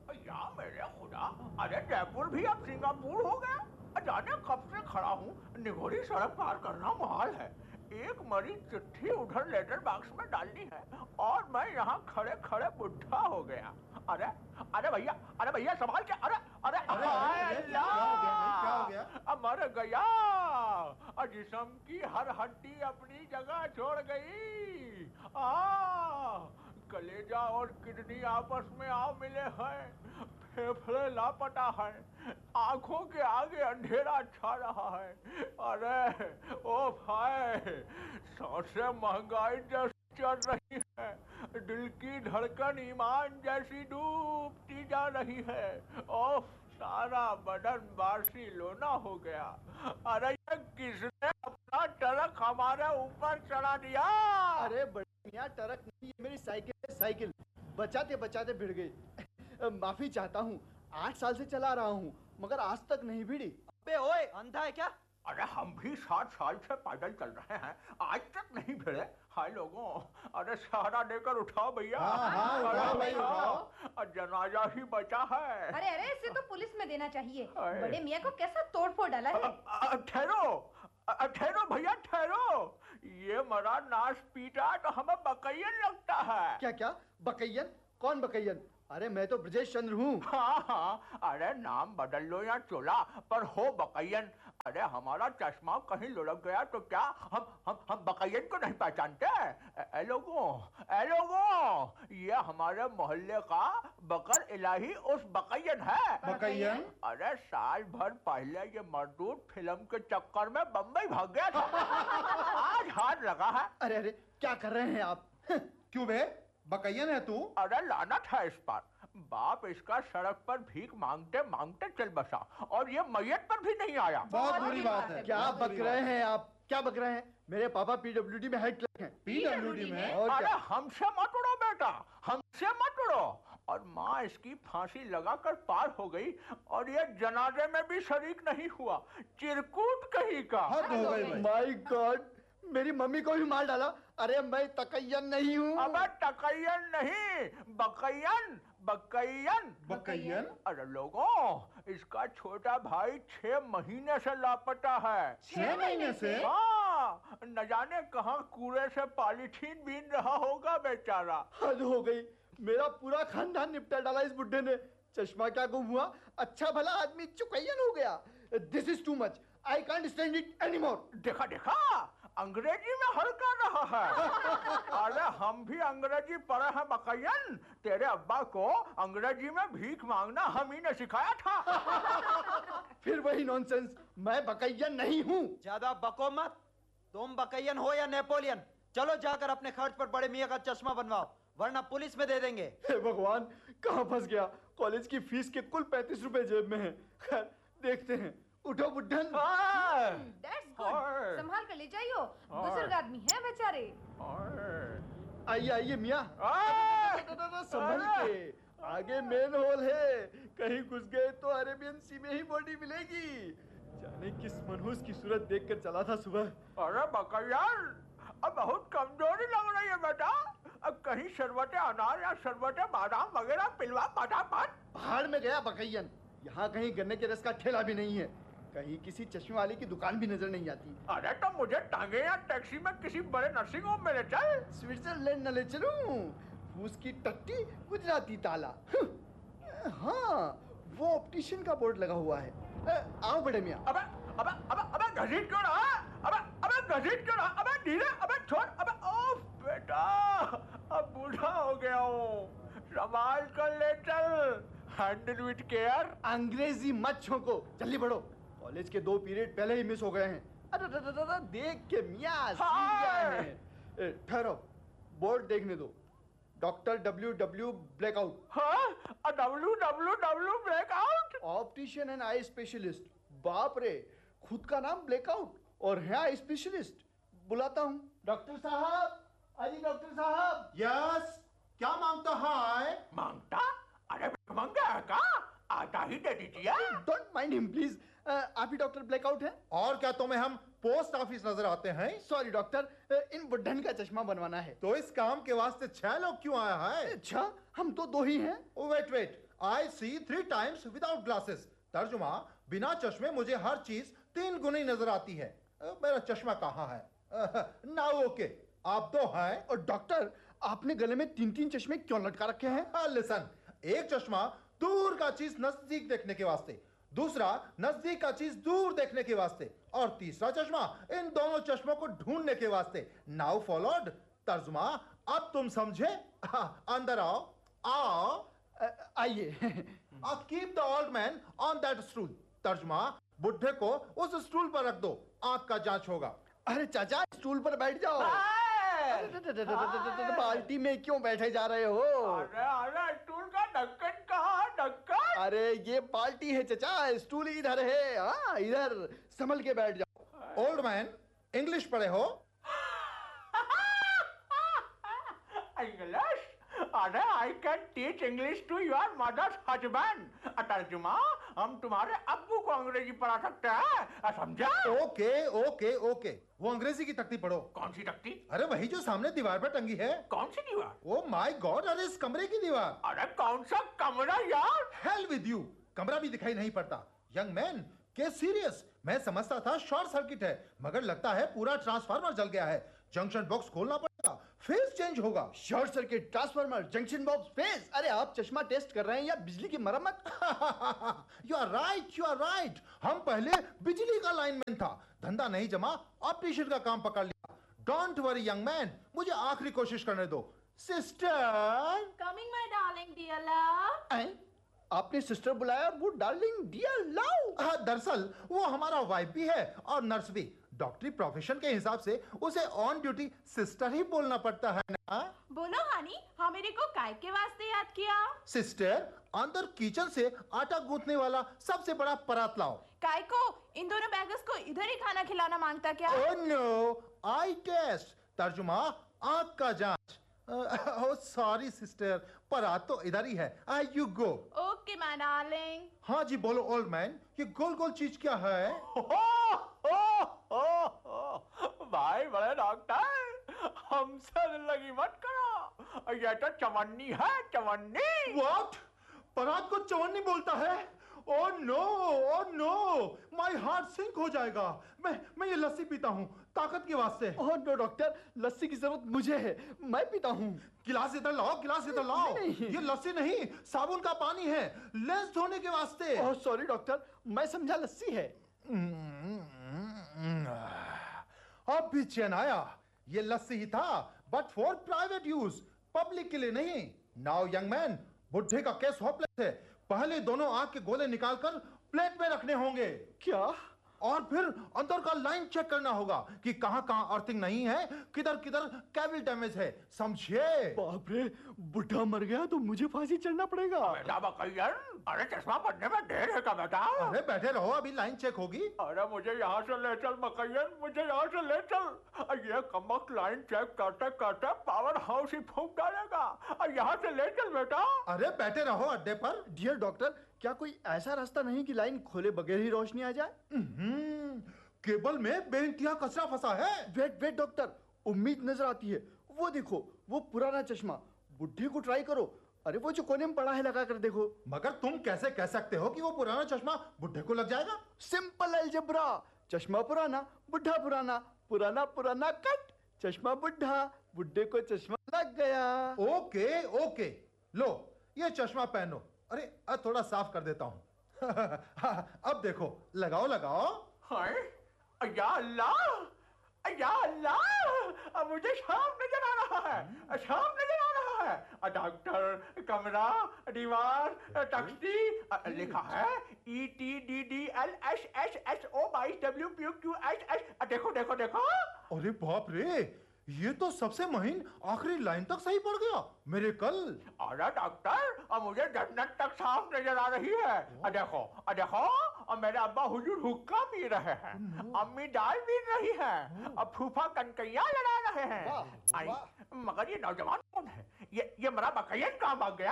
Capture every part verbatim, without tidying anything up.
या मेरे खुदा, अरे जयपुर भी अब सिंगापुर हो गया। जाने कब से खड़ा हूँ, निगोरी सड़क पार करना मुहाल है। एक मरीज चिट्ठी उधर लेटर बॉक्स में डालनी है और मैं यहाँ खड़े खड़े बुढ़ा हो गया। अरे अरे भैया, अरे भैया संभाल के, अरे अरे अल्लाह, मर गया। जिस्म की हर हड्डी अपनी जगह छोड़ गई। आ कलेजा और किडनी आपस में आ मिले हैं, फेफड़े लापता है, आंखों के आगे अंधेरा छा रहा है। अरे ओ भाई, सबसे महंगाई जैसी चल रही है, दिल की धड़कन ईमान जैसी डूबती जा रही है। ओह, सारा बदन बासी लोना हो गया। अरे ये किसने अपना ट्रक हमारे ऊपर चढ़ा दिया? अरे बढ़िया ट्रक नहीं, ये मेरी साइकिल है, साइकिल बचाते बचाते भिड़ गई। माफी चाहता हूँ, आठ साल से चला रहा हूँ मगर आज तक नहीं भिड़ी। अबे ओए, अंधा है क्या? अरे हम भी सात साल से पैदल चल रहे हैं, आज तक नहीं भिड़े। हाय लोगों, अरे सहारा देकर उठाओ भैया। हाँ, हाँ, उठाओ भाई, उठाओ। जनाजा ही बचा है। अरे अरे, इसे तो पुलिस में देना चाहिए। बड़े मियाँ को कैसा तोड़फोड़ डाला है। ठहरो ठहरो भैया ठहरो, ये मरा नाश पीटा तो हमें बकैयन लगता है। क्या क्या बकैयन? कौन बकैयन? अरे मैं तो ब्रजेश चंद्र हूँ। हाँ हाँ, अरे नाम बदल लो या चोला, पर हो बकैयन। अरे हमारा चश्मा कहीं लुढ़क गया तो क्या हम हम हम बकैयन को नहीं पहचानते? ए लोगों, ए लोगों, ये हमारे मोहल्ले का बकर इलाही उस बकैयन है। बकैयन? अरे साल भर पहले ये मजदूर फिल्म के चक्कर में बम्बई भाग गया था। आज हाथ लगा है। अरे अरे, क्या कर रहे हैं आप? क्यों बे, बकैयन है तू? अरे लानत है इस पर, बाप इसका सड़क पर भीख मांगते मांगते चल बसा और ये मैयत पर भी नहीं आया। बहुत बुरी बात है। क्या बक रहे हैं आप? क्या बक रहे हैं? मेरे पापा पीडब्ल्यूडी में हेड क्लर्क हैं। पीडब्ल्यूडी में? और अरे क्या? हमसे मत उड़ो बेटा, हमसे मत उड़ो। और माँ इसकी फांसी लगाकर पार हो गई और ये जनाजे में भी शरीक नहीं हुआ। चिरकूट कहीं का। हद हो गई भाई। माय गॉड, मेरी मम्मी को भी मार डाला। अरे मैं तकैयन नहीं हूँ। अबे तकैयन नहीं, बकैयन, बकैयन। बकैयन? अरे लोगों, इसका छोटा भाई छह महीने से लापता है। छह महीने से? हाँ, न जाने कहाँ कूड़े से पॉलीथीन बीन रहा होगा बेचारा। हद हो गई, मेरा पूरा खानदान निपटा डाला इस बुड्ढे ने। चश्मा क्या गुम हुआ, अच्छा भला आदमी चुकैयन हो गया। This is too much, I can't stand it anymore. देखा देखा, अंग्रेजी में हल कर रहा है। अरे हम भी अंग्रेजी पढ़े हैं बकैयन, तेरे अब्बा को अंग्रेजी में भीख मांगना हम ही ने सिखाया था। फिर वही नॉनसेंस, मैं बकैयन नहीं हूँ। ज्यादा बको मत, तुम बकैयन हो या नेपोलियन। चलो जाकर अपने खर्च पर बड़े मियाँ का चश्मा बनवाओ, वरना पुलिस में दे देंगे। हे भगवान, कहाँ फंस गया। कॉलेज की फीस के कुल पैंतीस रुपए जेब में है। खैर देखते हैं। उठो बुड्ढन। That's good. संभाल कर ले जाइयो, बुजुर्ग आदमी है बेचारे। आइए आइए मियाँ, संभल के, आगे मेन होल है, कहीं घुस गए तो अरेबियन सी में ही बॉडी मिलेगी। जाने किस मनहूस की सूरत देखकर चला था सुबह। अरे बकैयन, अब बहुत कमजोरी लग रही है बेटा, अब कहीं शरबत अनार या शरबत बादाम वगैरह पिलवा फटाफट। पहाड़ में गया बकैयन, यहाँ कहीं गन्ने के रस का ठेला भी नहीं है, कहीं किसी चश्मे वाले की दुकान भी नजर नहीं आती। अरे तो मुझे टांगे या टैक्सी में किसी बड़े नर्सिंग होम में ले चल। स्विट्जरलैंड न ले चलूं, फूस की टट्टी गुजराती ताला। हाँ, वो ऑप्टिशियन का बोर्ड लगा हुआ है। आओ बड़े मियाँ। अबे अबे अबे अबे घसीट क्यों रहा? अबे अबे घसीट क्यों रहा? अबे धीरे, अबे छोड़, अबे ओफ बेटा, अब बूढ़ा हो गया हूँ, संभाल कर ले चल, हैंडल विद केयर। अंग्रेजी मत छोको, जल्दी बढ़ो, कॉलेज के दो पीरियड पहले ही मिस हो गए हैं। अरे अरे देख के मियाँ सीख गए हैं। ठहरो, बोर्ड देखने दो, डॉक्टर डब्ल्यू डब्ल्यू ब्लैकआउट। हाँ, W W W blackout, optician and eye specialist. बाप रे, खुद का नाम ब्लैकआउट और है आई स्पेशलिस्ट। बुलाता हूँ। डॉक्टर साहब, अजी डॉक्टर साहब। यस, क्या मांगता है? मांगता? अरे मांगा है का? आता ही दे दीजिए। Don't mind him please. आप ही डॉक्टर ब्लैकआउट हैं? और क्या तुम्हें हम पोस्ट ऑफिस नजर आते हैं? सॉरी डॉक्टर, इन बुड्ढन का चश्मा बनवाना है। तो इस काम के वास्ते छह लोग क्यों आया है? अच्छा, हम तो दो ही हैं। वेट वेट, आई सी थ्री टाइम्स विदाउट ग्लासेस। तर्जुमा, बिना चश्मे मुझे हर चीज तीन गुनी नजर आती है। अ, मेरा चश्मा कहाँ है? नाउ ओके, आप दो हैं। और डॉक्टर, आपने गले में तीन तीन चश्मे क्यों लटका रखे हैं? लिसन, एक चश्मा दूर का चीज नजदीक देखने के वास्ते, दूसरा नजदीक का चीज दूर देखने के वास्ते, और तीसरा चश्मा इन दोनों चश्मों को ढूंढने के वास्ते। Now followed. तर्जुमा, अब तुम समझे? अंदर आओ, आओ। अ, आइए। Keep the old man on that stool. तर्जुमा, बुढ़े को उस स्टूल पर रख दो, आंख का जांच होगा। अरे चाचा, स्टूल पर बैठ जाओ। बाल्टी में क्यों बैठे जा रहे हो? अरे अरे स्टूल का ढक्कन कहाँ है? ढक्कन? अरे ये बाल्टी है चाचा, स्टूल इधर है। हाँ, इधर संभल के बैठ जाओ। ओल्ड मैन, इंग्लिश पढ़े हो? इंग्लिश? अरे I can teach English to your mother's husband. तर्जुमा, हम तुम्हारे अब्बू को अंग्रेजी पढ़ा सकते हैं, समझा? ओके ओके ओके, वो अंग्रेजी की तख्ती पढ़ो। कौन सी तख्ती? अरे वही जो सामने दीवार पर टंगी है। कौन सी दीवार? ओ माय गॉड, अरे इस कमरे की दीवार। अरे कौन सा कमरा यार? हेल विद यू, कमरा भी दिखाई नहीं पड़ता। Young man, case serious. मैं समझता था शॉर्ट सर्किट है, मगर लगता है पूरा ट्रांसफार्मर जल गया है। जंक्शन बॉक्स खोलना पड़ेगा, फेस चेंज होगा। Short circuit, transformer, junction box, face. अरे आप चश्मा टेस्ट कर रहे हैं या बिजली की मरम्मत? You are right, you are right. हम पहले बिजली का लाइनमैन था, धंधा नहीं जमा, ऑप्टिशियन का काम पकड़ लिया। डोंट वरी यंग मैन, मुझे आखिरी कोशिश करने दो। Sister, coming my darling dear love. आपने सिस्टर बुलाया, वो डार्लिंग डियर लव? हाँ, दरअसल वो हमारा वाइफ भी है और नर्स भी। डॉक्टरी प्रोफेशन के हिसाब से उसे ऑन ड्यूटी सिस्टर ही बोलना पड़ता है ना। बोलो हानी, हाँ मेरे को काय के वास्ते याद किया? सिस्टर, अंदर किचन से आटा गूंथने वाला सबसे बड़ा परात लाओ। काय को? इन दोनों बैगर्स को इधर ही खाना खिलाना मांगता क्या? ओह नो, आई टेस्ट। तर्जुमा, आंख का जांच। ओह सॉरी सिस्टर, परात तो इधर ही है। आई you go. Okay my darling. हाँ जी बोलो ओल्ड मैन, ये गोल गोल चीज क्या है? भाई बड़े डॉक्टर, हमसे लगी मत करो, ये तो चवन्नी है, चवन्नी। व्हाट? परात को चवन्नी बोलता है? Oh no, oh no, my heart sink हो जाएगा। मैं मैं ये लस्सी पीता हूँ ताकत के वास्ते। ओह नो डॉक्टर, लस्सी की जरूरत मुझे है, मैं पीता हूँ। गिलास इधर लाओ, गिलास इधर लाओ। नहीं। ये लस्सी नहीं, साबुन का पानी है, लेंस धोने के वास्ते। ओह सॉरी डॉक्टर, मैं समझा लस्सी है। अब भी चैन आया। ये लस्सी ही था, but for private use, public के लिए नहीं। नाउ यंग मैन, बुढ़े का केस होपलेस है। पहले दोनों आंख के गोले निकालकर प्लेट में रखने होंगे। क्या? और फिर अंदर का लाइन चेक करना होगा कि कहां कहां अर्थिंग नहीं है, किधर किधर केबल डैमेज है, समझे? बाप रे, बुढ़ा मर गया तो मुझे फांसी चढ़ना पड़ेगा। बेटा बकैयन, अरे चश्मा पढ़ने में देर है का बेटा? अरे बैठे रहो, अभी लाइन चेक होगी। अरे मुझे यहाँ से ले चल बकैयन, मुझे यहाँ से ले चल। ये कमक लाइन चेक करते करते पावर हाउस ही फूंक डालेगा। और यहाँ से ले चल बेटा। अरे बैठे रहो अड्डे पर। डियर डॉक्टर, क्या कोई ऐसा रास्ता नहीं कि लाइन खोले बगैर ही रोशनी आ जाए? हम्म, केबल में बेइंतहा कचरा फंसा है। वेट वेट डॉक्टर, उम्मीद नजर आती है। वो देखो, वो पुराना चश्मा। बुढ़े को ट्राई करो। अरे वो जो कोने में पड़ा है, लगा कर देखो। मगर तुम कैसे कह सकते हो कि वो पुराना चश्मा बुढ़े को लग जाएगा? Simple algebra. चश्मा पुराना, बुढ़ा पुराना, पुराना पुराना कट, चश्मा बुढ़ा, बुढ़े को चश्मा लग गया। ओके ओके, लो ये चश्मा पहनो। अरे अब थोड़ा साफ कर देता हूँ। अब देखो, लगाओ लगाओ। हाय, या अल्लाह, या अल्लाह, अब मुझे साफ नजर आ रहा है, साफ नजर आ रहा है। डॉक्टर, कमरा, दीवार, तख्ती, लिखा है E T D D L S S S O बाईस W P Q H H. देखो देखो देखो। अरे बाप रे, ये तो सबसे महीन आखिरी लाइन तक सही पड़ गया मेरे कल। अरे डॉक्टर, अब मुझे जन्नत तक साफ नजर आ रही है। अ देखो, अ देखो, और मेरे अब्बा हुजूर हुक्का पी रहे हैं, अम्मी दाल पी रही है, अब फूफा कनकैया लड़ा रहे हैं। आई, मगर ये नौजवान कौन है? ये ये मरा बकैयन कहाँ भाग गया?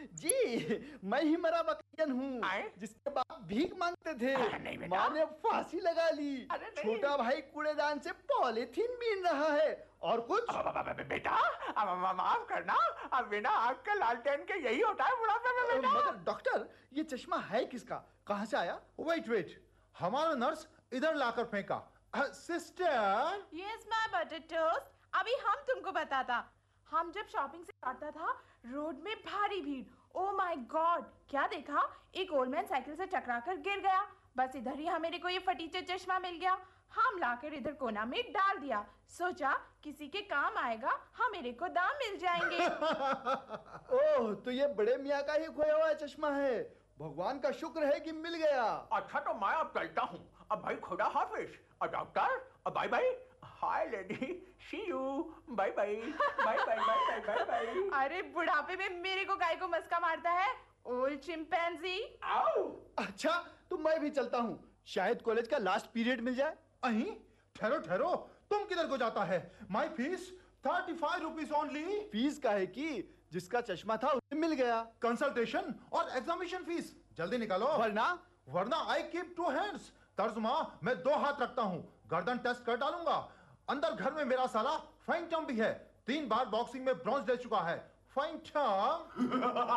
जी, मैं ही मरा बकैयन हूँ, जिसके बाप भीख मांगते थे। माँ ने फांसी लगा ली। छोटा भाई कूड़ेदान से पॉलीथीन बीन रहा है और कुछ? अब- अब- अब- बेटा अब- अब- माफ करना, अब बिना आँख के लालटेन के यही होता है बुढ़ापे में बेटा। मगर डॉक्टर, ये चश्मा है किसका? कहाँ से आया? वेट वेट, हमारा नर्स इधर लाकर फेंका। Sister, yes my butter toast, अभी हम तुमको बताता। हम जब शॉपिंग से आता था, रोड में भारी भीड़। ओ माय गॉड, क्या देखा, एक ओल्ड मैन साइकिल से टकराकर गिर गया। बस इधर ही मेरे को ये फटीचा चश्मा मिल गया। हम लाकर इधर कोना में डाल दिया, सोचा किसी के काम आएगा, हम मेरे को दाम मिल जाएंगे। ओह, तो ये बड़े मियाँ का ही खोया हुआ चश्मा है। भगवान का शुक्र है कि मिल गया। अच्छा तो मैं अब चलता हूँ। अब भाई खुदा हाफिज। और डॉक्टर, अब bye bye. Hi lady, C you, bye bye bye bye bye bye bye. अरे बुढ़ापे में मेरे को गाय को मस्का मारता है, ओल्ड चिंपैंजी। आओ। अच्छा, तो मैं भी चलता हूँ, शायद कॉलेज का लास्ट पीरियड मिल जाए। अहीं ठहरो ठहरो, तुम किधर को जाता है? माई fees thirty five rupees only. Fees का है कि जिसका चश्मा था उसे मिल गया। कंसल्टेशन और एग्जामिनेशन फीस जल्दी निकालो, वरना वरना आई कीप टू हैंड्स। तर्जुमा, मैं दो हाथ रखता हूँ, गर्दन टेस्ट कर डालूंगा। अंदर घर में मेरा साला फैंटम भी है, तीन बार बॉक्सिंग में ब्रॉन्ज ले चुका है। फैंटम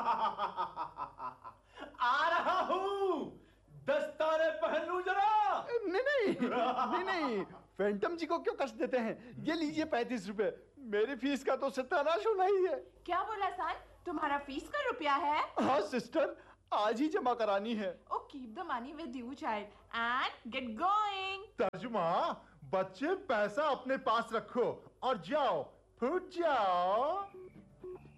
आ रहा हूँ, दस्ताने पहन लूं जरा। नहीं नहीं नहीं नहीं, फैंटम जी को क्यों कष्ट देते हैं? ये लीजिए पैंतीस रुपए, मेरी फीस का तो सत्यानाश होना ही है। क्या बोला सन, तुम्हारा फीस का रुपया है? हाँ सिस्टर, आज ही जमा करानी है। ओ keep the money with you child and get going. तर्जुमा, बच्चे पैसा अपने पास रखो और जाओ, फूट जाओ।